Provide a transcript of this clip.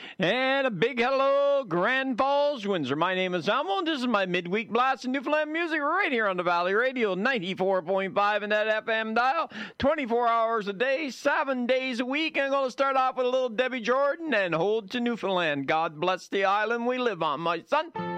And a big hello, Grand Falls, Windsor. My name is Elmo, and this is my midweek blast of Newfoundland music right here on the Valley Radio, 94.5 in that FM dial, 24 hours a day, 7 days a week. I'm going to start off with a little Debbie Jordan and Hold to Newfoundland. God bless the island we live on, my son.